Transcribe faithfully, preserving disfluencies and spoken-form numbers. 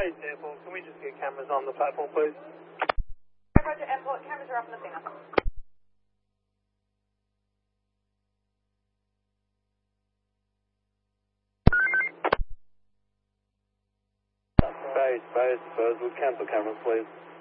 Hey, Airport, can we just get cameras on the platform, please? Roger, Airport, cameras are up in the center. Base, base, Buzzwood, cancel cameras, please.